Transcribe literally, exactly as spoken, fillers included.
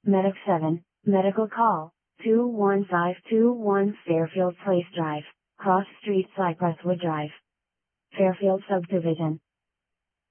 Medic seven, medical call, two one five two one Fairfield Place Drive, Cross Street Cypresswood Drive. Fairfield Subdivision.